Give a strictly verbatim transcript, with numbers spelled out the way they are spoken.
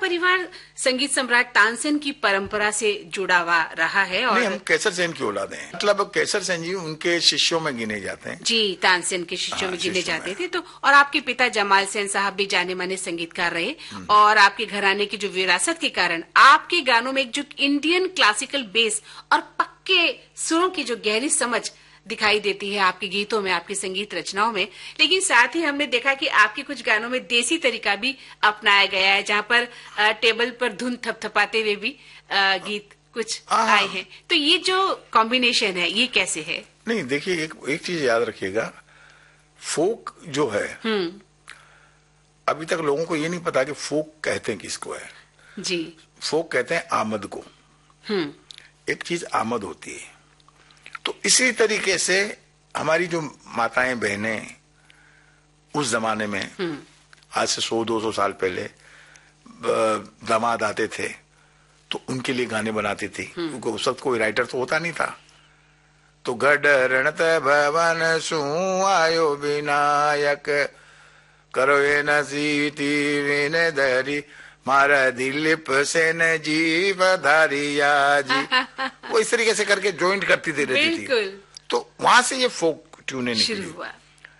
परिवार संगीत सम्राट तानसेन की परंपरा से जुड़ा हुआ रहा है। और नहीं, हम केसर सेन की औलाद हैं, मतलब केसर सेन जी उनके शिष्यों में गिने जाते हैं। जी, तानसेन के शिष्यों हाँ, में गिने शिष्यों जाते में। थे। तो और आपके पिता जमाल सेन साहब भी जाने माने संगीतकार रहे, और आपके घराने की जो विरासत के कारण आपके गानों में एक जो इंडियन क्लासिकल बेस और पक्के सुरों की जो गहरी समझ दिखाई देती है आपके गीतों में, आपकी संगीत रचनाओं में। लेकिन साथ ही हमने देखा कि आपके कुछ गानों में देसी तरीका भी अपनाया गया है, जहाँ पर आ, टेबल पर धुन थपथपाते हुए भी आ, गीत कुछ आए हैं। तो ये जो कॉम्बिनेशन है, ये कैसे है? नहीं, देखिए, एक एक चीज याद रखिएगा, फोक जो है, अभी तक लोगों को ये नहीं पता कि फोक कहते हैं किसको है। जी, फोक कहते हैं आमद को। एक चीज आमद होती है। तो इसी तरीके से हमारी जो माताएं बहनें उस जमाने में, आज से सौ दो सौ साल पहले दामाद आते थे तो उनके लिए गाने बनाती थी, क्योंकि उस वक्त कोई राइटर तो होता नहीं था। तो गढ़ रणत भवन सु आयो विनायक, करो ये नसीती विने धरी, मारा दिलीप सेन जी पधारिया जी। वो इस तरीके से करके जॉइंट करती थी रहती थी। तो वहां से ये फोक ट्यूने निकली।